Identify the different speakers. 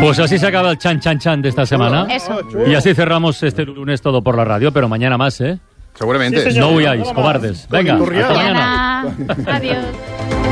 Speaker 1: Pues así se acaba el chan de esta semana.
Speaker 2: Eso.
Speaker 1: Y así cerramos este lunes todo por la radio, pero mañana más, ¿eh?
Speaker 3: Seguramente.
Speaker 1: No huyáis, cobardes. Venga, hasta mañana.
Speaker 2: Adiós.